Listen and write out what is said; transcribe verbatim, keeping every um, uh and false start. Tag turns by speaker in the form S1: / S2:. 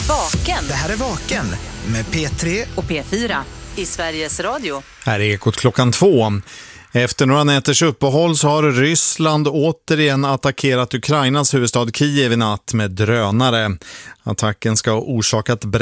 S1: Vaken.
S2: Det här är Vaken med P tre
S1: och P fyra i Sveriges Radio.
S3: Här är Ekot klockan två. Efter några nätters uppehåll så har Ryssland återigen attackerat Ukrainas huvudstad Kiev i natt med drönare. Attacken ska ha orsakat bränder